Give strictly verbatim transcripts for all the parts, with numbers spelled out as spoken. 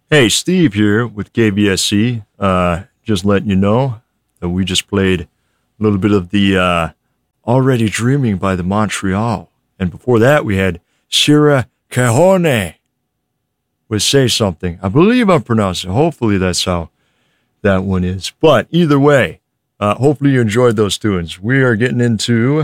Hey, Steve here with K V S C. Uh, just letting you know that we just played a little bit of the uh, Already Dreaming by the Montreal. And before that, we had Sierra Cajone with Say Something. I believe I'm pronouncing it. Hopefully that's how that one is. But either way, uh, hopefully you enjoyed those tunes. We are getting into,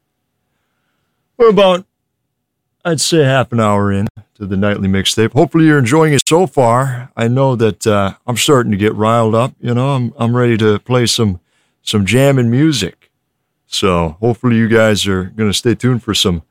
we're about, I'd say half an hour in to the nightly mixtape. Hopefully you're enjoying it so far. I know that uh, I'm starting to get riled up. You know, I'm I'm ready to play some some jamming music. So hopefully you guys are going to stay tuned for some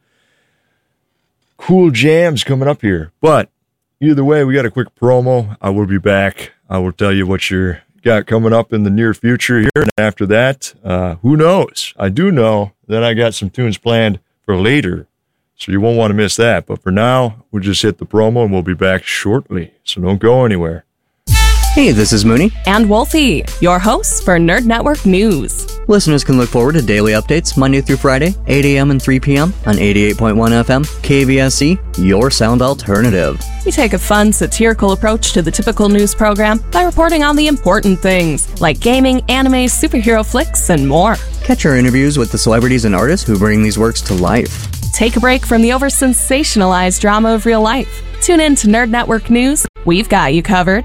cool jams coming up here. But either way, we got a quick promo. I will be back. I will tell you what you're got coming up in the near future here. And after that, uh, who knows? I do know that I got some tunes planned for later. So you won't want to miss that. But for now, we'll just hit the promo and we'll be back shortly. So don't go anywhere. Hey, this is Mooney. And Wolfie, your hosts for Nerd Network News. Listeners can look forward to daily updates Monday through Friday, eight a.m. and three p.m. on eighty-eight point one F M, K V S C, your sound alternative. We take a fun, satirical approach to the typical news program by reporting on the important things, like gaming, anime, superhero flicks, and more. Catch our interviews with the celebrities and artists who bring these works to life. Take a break from the over-sensationalized drama of real life. Tune in to Nerd Network News. We've got you covered.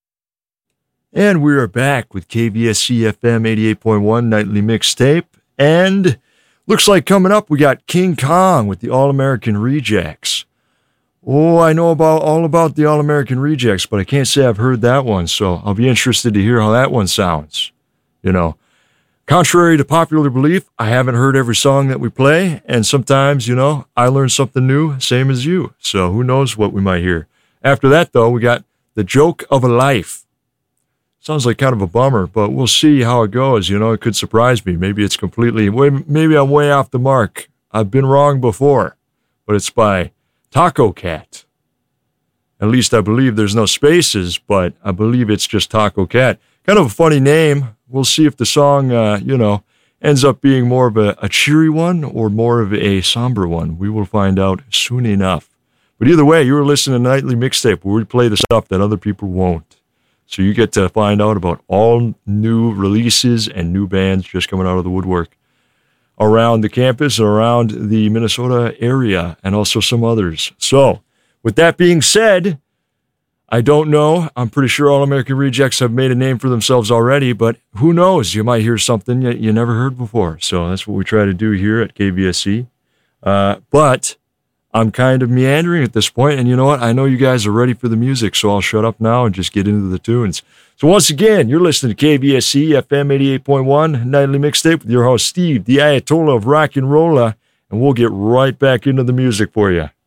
And we are back with K V S C F M eighty-eight point one Nightly Mixtape. And looks like coming up, we got King Kong with the All-American Rejects. Oh, I know about all about the All-American Rejects, but I can't say I've heard that one. So I'll be interested to hear how that one sounds. You know, contrary to popular belief, I haven't heard every song that we play. And sometimes, you know, I learn something new, same as you. So who knows what we might hear. After that, though, we got The Joke of a Life. Sounds like kind of a bummer, but we'll see how it goes. You know, it could surprise me. Maybe it's completely, maybe I'm way off the mark. I've been wrong before, but it's by Taco Cat. At least I believe there's no spaces, but I believe it's just Taco Cat. Kind of a funny name. We'll see if the song, uh, you know, ends up being more of a, a cheery one or more of a somber one. We will find out soon enough. But either way, you were listening to Nightly Mixtape, where we play the stuff that other people won't. So you get to find out about all new releases and new bands just coming out of the woodwork around the campus, around the Minnesota area, and also some others. So with that being said, I don't know. I'm pretty sure All-American Rejects have made a name for themselves already, but who knows? You might hear something that you never heard before. So that's what we try to do here at K V S C. Uh, but I'm kind of meandering at this point, and you know what? I know you guys are ready for the music, so I'll shut up now and just get into the tunes. So once again, you're listening to K V S C F M eighty-eight point one Nightly Mixtape with your host, Steve, the Ayatollah of Rock and Rolla, and we'll get right back into the music for you.